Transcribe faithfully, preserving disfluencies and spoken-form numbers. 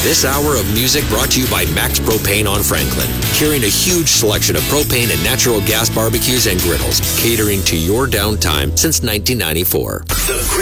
This hour of music brought to you by Max Propane on Franklin, carrying a huge selection of propane and natural gas barbecues and griddles, catering to your downtime since nineteen ninety-four. The